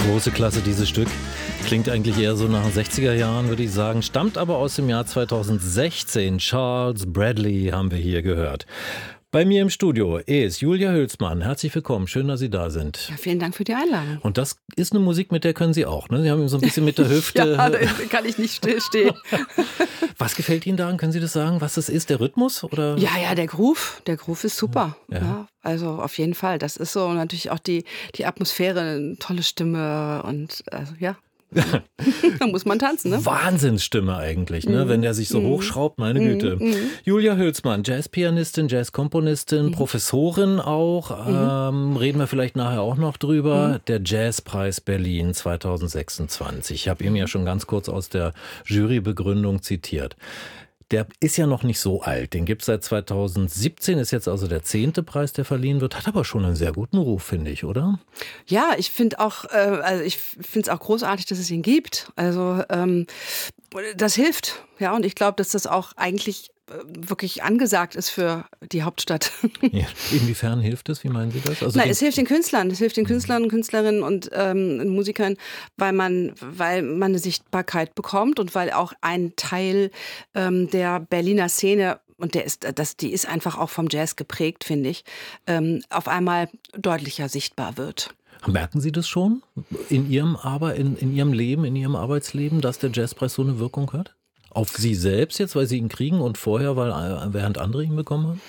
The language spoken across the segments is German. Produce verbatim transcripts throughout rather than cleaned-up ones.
Große Klasse, dieses Stück. Klingt eigentlich eher so nach den sechziger Jahren, würde ich sagen. Stammt aber aus dem Jahr zweitausendsechzehn. Charles Bradley haben wir hier gehört. Bei mir im Studio ist Julia Hülsmann. Herzlich willkommen. Schön, dass Sie da sind. Ja, vielen Dank für die Einladung. Und das ist eine Musik, mit der können Sie auch, ne? Sie haben so ein bisschen mit der Hüfte... Ja, da kann ich nicht stillstehen. Was gefällt Ihnen daran? Können Sie das sagen, was das ist? Der Rhythmus? Oder? Ja, ja, der Groove. Der Groove ist super. Ja. Ja, also auf jeden Fall. Das ist so. Und natürlich auch die, die Atmosphäre, eine tolle Stimme und also, ja. Da muss man tanzen, ne? Wahnsinnsstimme eigentlich, ne? Mm. Wenn der sich so mm. hochschraubt, meine mm. Güte. Mm. Julia Hülsmann, Jazzpianistin, Jazzkomponistin, mm. Professorin auch. Mm. Ähm, reden wir vielleicht nachher auch noch drüber. Mm. Der Jazzpreis Berlin zweitausendsechsundzwanzig. Ich habe ihn ja schon ganz kurz aus der Jurybegründung zitiert. Der ist ja noch nicht so alt. Den gibt es seit zweitausendsiebzehn, ist jetzt also der zehnte Preis, der verliehen wird. Hat aber schon einen sehr guten Ruf, finde ich, oder? Ja, ich finde auch, äh, also ich finde es auch großartig, dass es ihn gibt. Also ähm, das hilft, ja, und ich glaube, dass das auch eigentlich wirklich angesagt ist für die Hauptstadt. Ja. Inwiefern hilft es? Wie meinen Sie das? Also Na, es hilft den Künstlern, es hilft den Künstlern und Künstlerinnen und ähm, Musikern, weil man, weil man eine Sichtbarkeit bekommt und weil auch ein Teil ähm, der Berliner Szene, und der ist, das, die ist einfach auch vom Jazz geprägt, finde ich, ähm, auf einmal deutlicher sichtbar wird. Merken Sie das schon in Ihrem, aber in, in Ihrem Leben, in Ihrem Arbeitsleben, dass der Jazzpreis so eine Wirkung hat? Auf Sie selbst jetzt, weil Sie ihn kriegen und vorher, weil während andere ihn bekommen haben?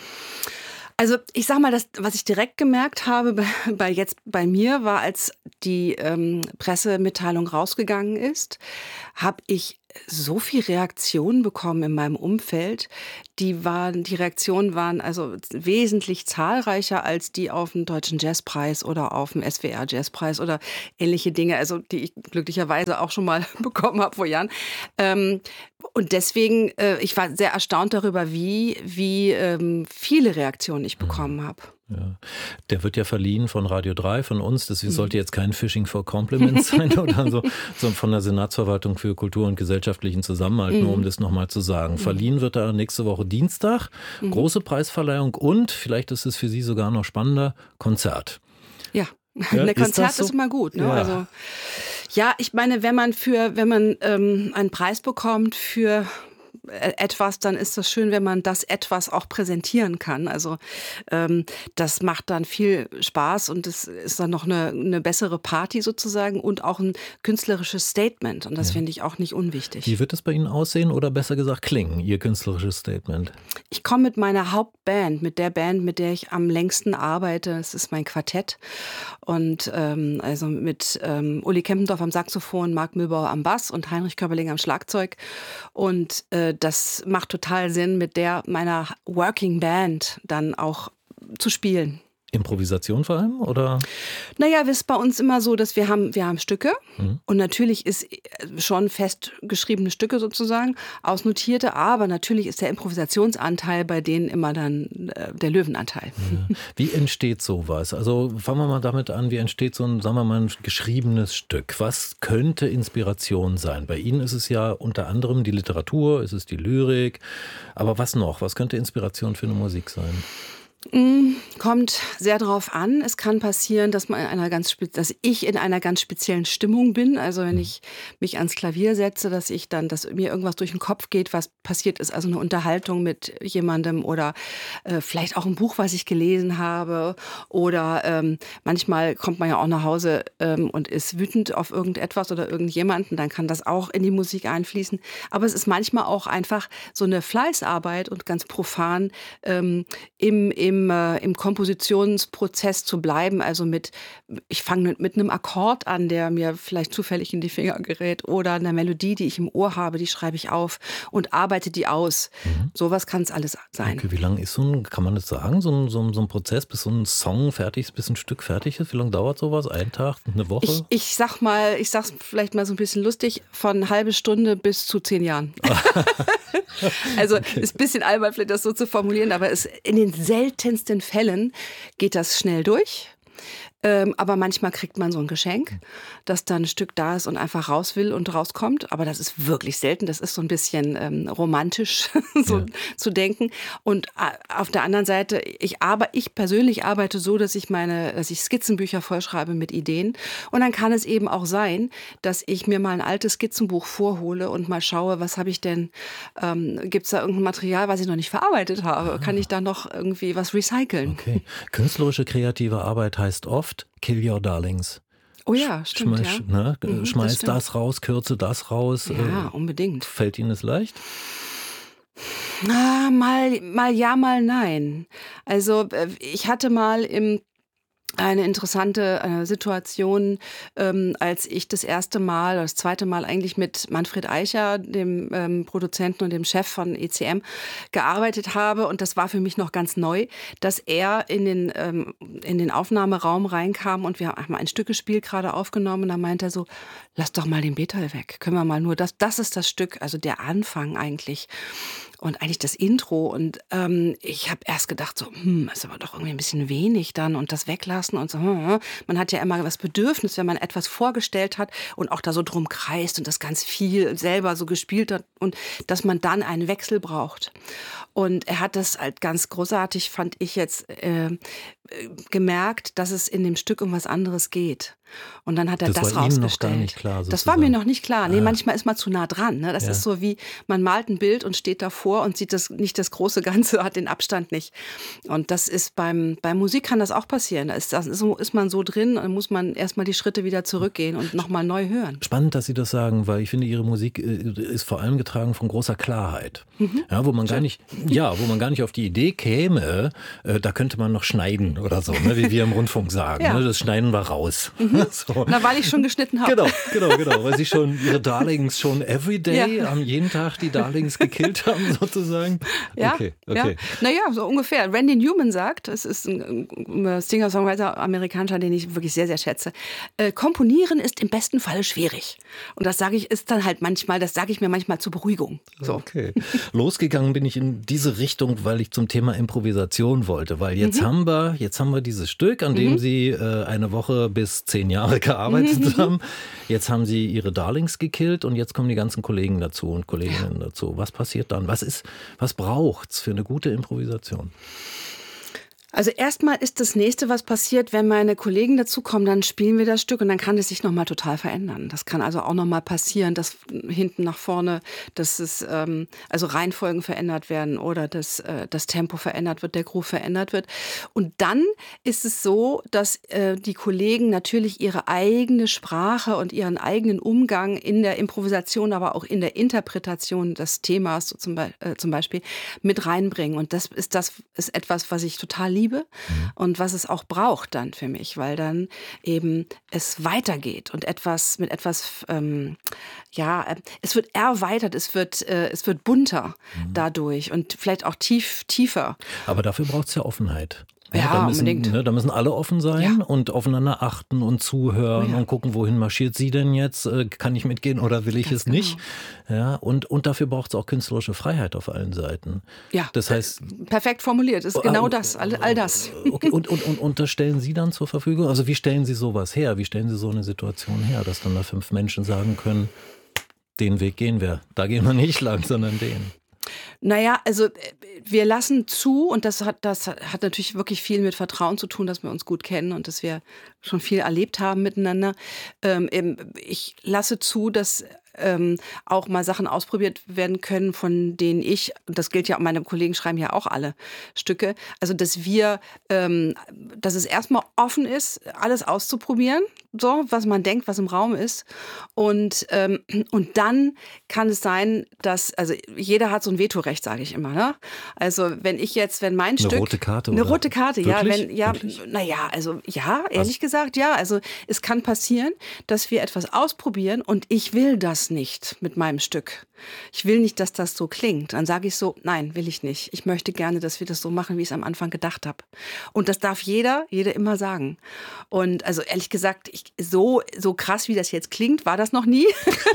Also ich sag mal, das, was ich direkt gemerkt habe bei, bei jetzt bei mir, war, als die ähm, Pressemitteilung rausgegangen ist, habe ich so viel Reaktionen bekommen in meinem Umfeld. Die waren, die Reaktionen waren also wesentlich zahlreicher als die auf dem Deutschen Jazzpreis oder auf dem S W R Jazzpreis oder ähnliche Dinge, also die ich glücklicherweise auch schon mal bekommen habe vor Jahren. Ähm, und deswegen, äh, ich war sehr erstaunt darüber, wie, wie ähm, viele Reaktionen ich bekommen habe. Ja. Der wird ja verliehen von Radio drei, von uns. Das sollte jetzt kein Phishing for Compliments sein oder so, sondern von der Senatsverwaltung für Kultur und gesellschaftlichen Zusammenhalt, nur um das nochmal zu sagen. Verliehen wird er nächste Woche Dienstag. Große Preisverleihung und, vielleicht ist es für Sie sogar noch spannender, Konzert. Ja. Ja, ein Konzert ist, so? ist immer gut, ne? Ja. Also, ja, ich meine, wenn man für, wenn man ähm, einen Preis bekommt für etwas, dann ist das schön, wenn man das etwas auch präsentieren kann. Also ähm, das macht dann viel Spaß und es ist dann noch eine, eine bessere Party sozusagen und auch ein künstlerisches Statement. Und das ja. finde ich auch nicht unwichtig. Wie wird es bei Ihnen aussehen oder besser gesagt klingen, Ihr künstlerisches Statement? Ich komme mit meiner Hauptband, mit der Band, mit der ich am längsten arbeite. Es ist mein Quartett. Und ähm, also mit ähm, Uli Kempendorf am Saxophon, Marc Mühlbauer am Bass und Heinrich Körperling am Schlagzeug. Und äh, das macht total Sinn, mit der meiner Working Band dann auch zu spielen. Improvisation vor allem, oder? Naja, es ist bei uns immer so, dass wir haben, wir haben Stücke mhm. und natürlich ist schon festgeschriebene Stücke sozusagen, ausnotierte, aber natürlich ist der Improvisationsanteil bei denen immer dann äh, der Löwenanteil. Ja. Wie entsteht sowas? Also fangen wir mal damit an, wie entsteht so ein, sagen wir mal, ein geschriebenes Stück? Was könnte Inspiration sein? Bei Ihnen ist es ja unter anderem die Literatur, ist es die Lyrik, aber was noch? Was könnte Inspiration für eine Musik sein? Kommt sehr drauf an. Es kann passieren, dass man in einer ganz, dass ich in einer ganz speziellen Stimmung bin. Also wenn ich mich ans Klavier setze, dass ich dann, dass mir irgendwas durch den Kopf geht, was passiert ist, also eine Unterhaltung mit jemandem oder äh, vielleicht auch ein Buch, was ich gelesen habe. Oder ähm, manchmal kommt man ja auch nach Hause ähm, und ist wütend auf irgendetwas oder irgendjemanden. Dann kann das auch in die Musik einfließen. Aber es ist manchmal auch einfach so eine Fleißarbeit und ganz profan ähm, im, im Im, äh, im Kompositionsprozess zu bleiben, also mit, ich fange mit, mit einem Akkord an, der mir vielleicht zufällig in die Finger gerät oder einer Melodie, die ich im Ohr habe, die schreibe ich auf und arbeite die aus. Mhm. Sowas kann es alles sein. Okay, wie lange ist so ein, kann man das sagen, so ein, so ein, so ein Prozess, bis so ein Song fertig ist, bis ein Stück fertig ist? Wie lange dauert sowas? Ein Tag, eine Woche? Ich, ich sag mal, ich sag's vielleicht mal so ein bisschen lustig, von halbe Stunde bis zu zehn Jahren. Also okay. Ist ein bisschen albern, vielleicht das so zu formulieren, aber es in den seltensten Fällen geht das schnell durch. Ähm, aber manchmal kriegt man so ein Geschenk, dass dann ein Stück da ist und einfach raus will und rauskommt. Aber das ist wirklich selten. Das ist so ein bisschen ähm, romantisch so ja. zu denken. Und äh, auf der anderen Seite, ich, arbe- ich persönlich arbeite so, dass ich meine, dass ich Skizzenbücher vollschreibe mit Ideen. Und dann kann es eben auch sein, dass ich mir mal ein altes Skizzenbuch vorhole und mal schaue, was habe ich denn, ähm, gibt es da irgendein Material, was ich noch nicht verarbeitet habe? Ah. Kann ich da noch irgendwie was recyceln? Okay. Künstlerische kreative Arbeit heißt oft Kill Your Darlings. Oh ja, stimmt. Schmeiß, ja. Ne? Mhm, Schmeiß das, das raus, kürze das raus. Ja, äh, unbedingt. Fällt Ihnen das leicht? Ah, mal, mal ja, mal nein. Also ich hatte mal im eine interessante äh, Situation, ähm, als ich das erste Mal, oder das zweite Mal eigentlich mit Manfred Eicher, dem ähm, Produzenten und dem Chef von E C M, gearbeitet habe. Und das war für mich noch ganz neu, dass er in den, ähm, in den Aufnahmeraum reinkam und wir haben ein Stück gespielt, gerade aufgenommen. Und da meinte er so, lass doch mal den Betal weg. Können wir mal nur, das, das ist das Stück, also der Anfang eigentlich. Und eigentlich das Intro. Und ähm, ich habe erst gedacht, so, hm, ist aber doch irgendwie ein bisschen wenig dann und das weglassen und so. Hm, man hat ja immer das Bedürfnis, wenn man etwas vorgestellt hat und auch da so drum kreist und das ganz viel selber so gespielt hat und dass man dann einen Wechsel braucht. Und er hat das halt ganz großartig, fand ich jetzt, äh, gemerkt, dass es in dem Stück um was anderes geht. Und dann hat er das, das war rausgestellt. Ihnen noch gar nicht klar, sozusagen. Das war mir noch nicht klar. Nee, ah. manchmal ist man zu nah dran. Ne? Das ja. ist so wie, man malt ein Bild und steht davor und sieht das nicht das große Ganze, hat den Abstand nicht. Und das ist beim, bei Musik kann das auch passieren. Da ist, das ist, ist man so drin, dann muss man erstmal die Schritte wieder zurückgehen und nochmal neu hören. Spannend, dass Sie das sagen, weil ich finde, Ihre Musik ist vor allem getragen von großer Klarheit. Mhm. Ja, wo man gar nicht, ja, wo man gar nicht auf die Idee käme, äh, da könnte man noch schneiden oder so, ne, wie wir im Rundfunk sagen. Ja. Ne, das schneiden wir raus. Mhm. So. Na, weil ich schon geschnitten habe. Genau, genau, genau. Weil Sie schon Ihre Darlings schon everyday, ja. am jeden Tag die Darlings gekillt haben, sozusagen. Ja, okay, okay. Ja. Naja, so ungefähr. Randy Newman sagt, es ist ein Singer-Songwriter, Amerikaner, den ich wirklich sehr, sehr schätze, äh, komponieren ist im besten Falle schwierig. Und das sage ich, ist dann halt manchmal, das sage ich mir manchmal zur Beruhigung. So. Okay. Losgegangen bin ich in diese Richtung, weil ich zum Thema Improvisation wollte. Weil jetzt mhm. haben wir, jetzt haben wir dieses Stück, an dem mhm. Sie äh, eine Woche bis zehn Jahre gearbeitet mhm. haben. Jetzt haben Sie Ihre Darlings gekillt und jetzt kommen die ganzen Kollegen dazu und Kolleginnen ja. dazu. Was passiert dann? Was ist, was braucht's für eine gute Improvisation? Also erstmal ist das Nächste, was passiert, wenn meine Kollegen dazukommen, dann spielen wir das Stück und dann kann es sich nochmal total verändern. Das kann also auch nochmal passieren, dass hinten nach vorne, dass es ähm, also Reihenfolgen verändert werden oder dass äh, das Tempo verändert wird, der Groove verändert wird. Und dann ist es so, dass äh, die Kollegen natürlich ihre eigene Sprache und ihren eigenen Umgang in der Improvisation, aber auch in der Interpretation des Themas so zum, Be- äh, zum Beispiel mit reinbringen. Und das ist das ist etwas, was ich total liebe. Liebe und was es auch braucht dann für mich, weil dann eben es weitergeht und etwas mit etwas, ähm, ja, es wird erweitert, es wird, äh, es wird bunter mhm. dadurch und vielleicht auch tief, tiefer. Aber dafür braucht es ja Offenheit. Ja, ja, da müssen, unbedingt. Ne, da müssen alle offen sein ja. und aufeinander achten und zuhören oh ja. und gucken, wohin marschiert sie denn jetzt? Kann ich mitgehen oder will ich Ganz es genau. nicht? Ja, und, und dafür braucht es auch künstlerische Freiheit auf allen Seiten. Ja, das heißt, perfekt formuliert, ist genau das, all, all das. Okay, und, und, und, und das stellen Sie dann zur Verfügung? Also wie stellen Sie sowas her? Wie stellen Sie so eine Situation her, dass dann da fünf Menschen sagen können, den Weg gehen wir, da gehen wir nicht lang, sondern den? Naja, also wir lassen zu, und das hat, das hat natürlich wirklich viel mit Vertrauen zu tun, dass wir uns gut kennen und dass wir schon viel erlebt haben miteinander. Ähm, ich lasse zu, dass ähm, auch mal Sachen ausprobiert werden können, von denen ich, und das gilt ja, meine Kollegen schreiben ja auch alle Stücke, also dass wir, ähm, dass es erstmal offen ist, alles auszuprobieren, so, was man denkt, was im Raum ist. Und, ähm, und dann kann es sein, dass, also jeder hat so ein Vetorecht, sage ich immer. Ne? Also wenn ich jetzt, wenn mein eine Stück... Eine rote Karte, Eine oder? rote Karte, Wirklich? ja. Wenn, ja, naja, also ja, ehrlich also, gesagt, ja. Also es kann passieren, dass wir etwas ausprobieren und ich will das nicht mit meinem Stück. Ich will nicht, dass das so klingt. Dann sage ich so, nein, will ich nicht. Ich möchte gerne, dass wir das so machen, wie ich es am Anfang gedacht habe. Und das darf jeder, jede immer sagen. Und also ehrlich gesagt, ich, so, so krass, wie das jetzt klingt, war das noch nie.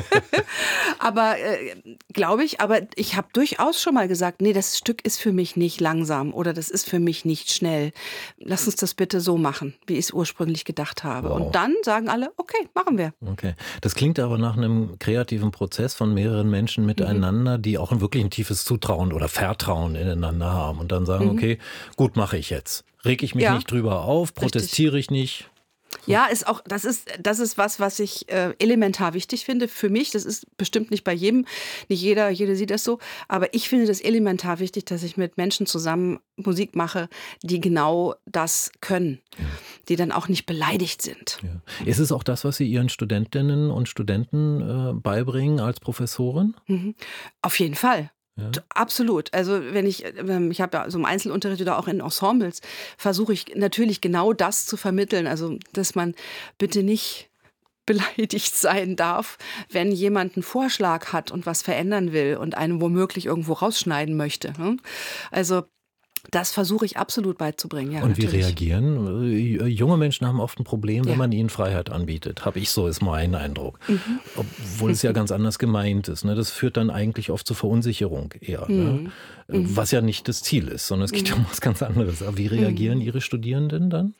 aber äh, glaube ich, aber ich habe durchaus schon mal gesagt, nee, das Stück ist für mich nicht langsam oder das ist für mich nicht schnell. Lass uns das bitte so machen, wie ich es ursprünglich gedacht habe. Wow. Und dann sagen alle, okay, machen wir. Okay. Das klingt aber nach einem kreativen Prozess von mehreren Menschen miteinander, mhm. die auch ein wirklich ein tiefes Zutrauen oder Vertrauen ineinander haben und dann sagen, mhm. okay, gut, mache ich jetzt. Reg ich mich ja. nicht drüber auf, protestiere Richtig. ich nicht. So. Ja, ist auch, das ist, das ist was, was ich äh, elementar wichtig finde für mich. Das ist bestimmt nicht bei jedem, nicht jeder, jede sieht das so. Aber ich finde das elementar wichtig, dass ich mit Menschen zusammen Musik mache, die genau das können, ja. die dann auch nicht beleidigt sind. Ja. Ist es auch das, was Sie Ihren Studentinnen und Studenten äh, beibringen als Professorin? Mhm. Auf jeden Fall. Ja. Absolut. Also wenn ich, ich habe ja so im Einzelunterricht oder auch in Ensembles, versuche ich natürlich genau das zu vermitteln. Also, dass man bitte nicht beleidigt sein darf, wenn jemand einen Vorschlag hat und was verändern will und einen womöglich irgendwo rausschneiden möchte. Also das versuche ich absolut beizubringen. Ja, und wie natürlich. reagieren? Junge Menschen haben oft ein Problem, wenn ja. man ihnen Freiheit anbietet. Habe ich so, ist mein Eindruck. Mhm. Obwohl es ja ganz anders gemeint ist. Ne? Das führt dann eigentlich oft zur Verunsicherung eher. Mhm. Ne? Was ja nicht das Ziel ist, sondern es geht ja um was ganz anderes. Aber wie reagieren mhm. Ihre Studierenden dann?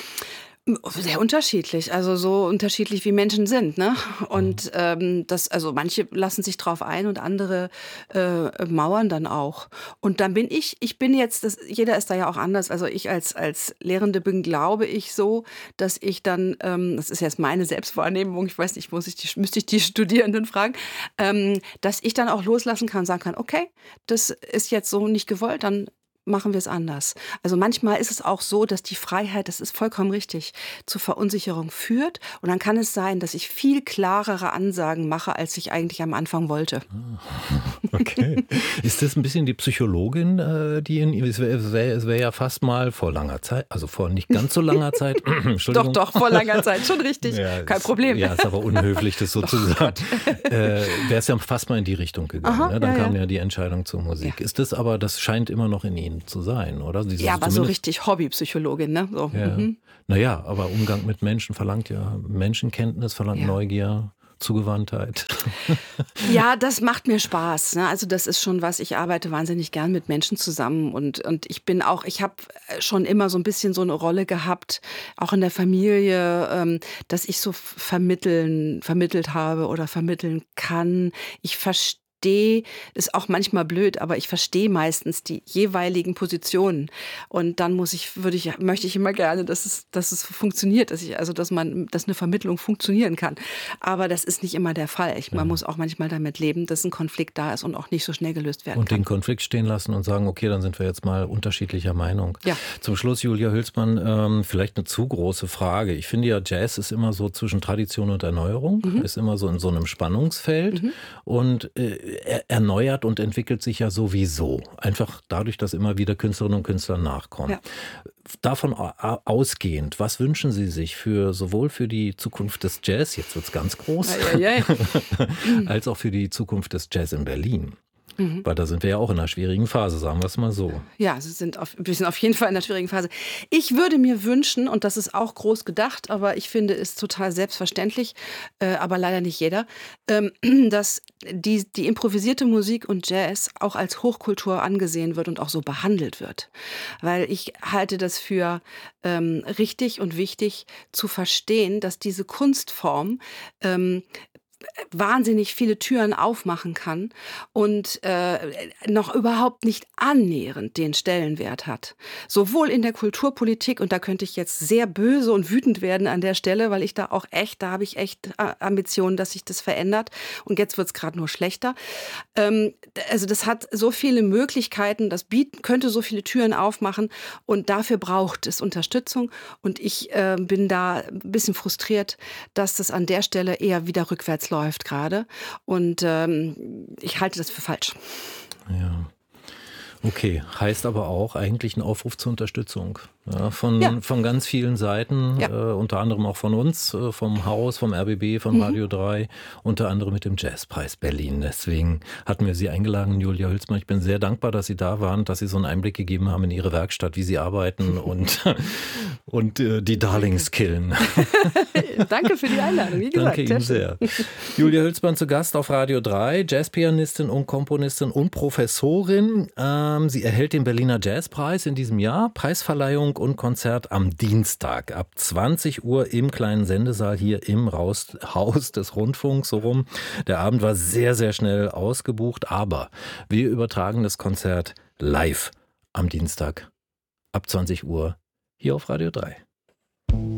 Sehr unterschiedlich, also so unterschiedlich wie Menschen sind, ne? Und ähm, das, also manche lassen sich drauf ein und andere äh, mauern dann auch. Und dann bin ich, ich bin jetzt, das, jeder ist da ja auch anders. Also ich als als Lehrende bin, glaube ich, so, dass ich dann, ähm, das ist jetzt meine Selbstwahrnehmung, ich weiß nicht, muss ich die, müsste ich die Studierenden fragen, ähm, dass ich dann auch loslassen kann und sagen kann, okay, das ist jetzt so nicht gewollt, dann machen wir es anders. Also manchmal ist es auch so, dass die Freiheit, das ist vollkommen richtig, zur Verunsicherung führt. Und dann kann es sein, dass ich viel klarere Ansagen mache, als ich eigentlich am Anfang wollte. Okay. Ist das ein bisschen die Psychologin, die in es wäre wär, wär ja fast mal vor langer Zeit, also vor nicht ganz so langer Zeit. Entschuldigung. Doch, doch, vor langer Zeit, schon richtig. Ja, Kein ist, Problem. Ja, ist aber unhöflich, das so oh, zu sagen. Äh, wäre es ja fast mal in die Richtung gegangen. Aha, ne? Dann ja, kam ja. ja die Entscheidung zur Musik. Ja. Ist das aber, das scheint immer noch in Ihnen zu sein, oder? Dieses ja, aber so richtig Hobbypsychologin, ne? So. Ja. Mhm. Naja, aber Umgang mit Menschen verlangt ja Menschenkenntnis, verlangt ja. Neugier, Zugewandtheit. Ja, das macht mir Spaß. Ne? Also das ist schon was, ich arbeite wahnsinnig gern mit Menschen zusammen und, und ich bin auch, ich habe schon immer so ein bisschen so eine Rolle gehabt, auch in der Familie, ähm, dass ich so vermitteln, vermittelt habe oder vermitteln kann. Ich verstehe verstehe, ist auch manchmal blöd, aber ich verstehe meistens die jeweiligen Positionen. Und dann muss ich, würde ich, möchte ich immer gerne, dass es, dass es funktioniert, dass ich, also, dass man, dass eine Vermittlung funktionieren kann. Aber das ist nicht immer der Fall. Ich, man ja. muss auch manchmal damit leben, dass ein Konflikt da ist und auch nicht so schnell gelöst werden und kann. Und den Konflikt stehen lassen und sagen, okay, dann sind wir jetzt mal unterschiedlicher Meinung. Ja. Zum Schluss, Julia Hülsmann, ähm, vielleicht eine zu große Frage. Ich finde ja, Jazz ist immer so zwischen Tradition und Erneuerung, mhm. ist immer so in so einem Spannungsfeld mhm. und äh, er erneuert und entwickelt sich ja sowieso. Einfach dadurch, dass immer wieder Künstlerinnen und Künstler nachkommen. Ja. Davon ausgehend, was wünschen Sie sich für sowohl für die Zukunft des Jazz, jetzt wird es ganz groß, ja, ja, ja. als auch für die Zukunft des Jazz in Berlin? Mhm. Weil da sind wir ja auch in einer schwierigen Phase, sagen wir es mal so. Ja, wir sind, auf, wir sind auf jeden Fall in einer schwierigen Phase. Ich würde mir wünschen, und das ist auch groß gedacht, aber ich finde es total selbstverständlich, äh, aber leider nicht jeder, ähm, dass die, die improvisierte Musik und Jazz auch als Hochkultur angesehen wird und auch so behandelt wird. Weil ich halte das für ähm, richtig und wichtig zu verstehen, dass diese Kunstform ähm, wahnsinnig viele Türen aufmachen kann und äh, noch überhaupt nicht annähernd den Stellenwert hat. Sowohl in der Kulturpolitik, und da könnte ich jetzt sehr böse und wütend werden an der Stelle, weil ich da auch echt, da habe ich echt Ambitionen, dass sich das verändert und jetzt wird es gerade nur schlechter. Ähm, also das hat so viele Möglichkeiten, das bieten, könnte so viele Türen aufmachen und dafür braucht es Unterstützung und ich äh, bin da ein bisschen frustriert, dass das an der Stelle eher wieder rückwärts läuft gerade und ähm, ich halte das für falsch. Ja. Okay, heißt aber auch eigentlich ein Aufruf zur Unterstützung. Ja, von, Ja. von ganz vielen Seiten, Ja. äh, unter anderem auch von uns, äh, vom Haus, vom R B B, von Mhm. Radio drei, unter anderem mit dem Jazzpreis Berlin. Deswegen hatten wir Sie eingeladen, Julia Hülsmann. Ich bin sehr dankbar, dass Sie da waren, dass Sie so einen Einblick gegeben haben in Ihre Werkstatt, wie Sie arbeiten und, und äh, die Darlings killen. Danke für die Einladung, wie gesagt. Danke Ihnen sehr. Julia Hülsmann zu Gast auf Radio drei, Jazzpianistin und Komponistin und Professorin. Ähm, sie erhält den Berliner Jazzpreis in diesem Jahr. Preisverleihung und Konzert am Dienstag ab zwanzig Uhr im kleinen Sendesaal hier im Raus- Haus des Rundfunks. So rum. Der Abend war sehr, sehr schnell ausgebucht, aber wir übertragen das Konzert live am Dienstag ab zwanzig Uhr hier auf Radio drei.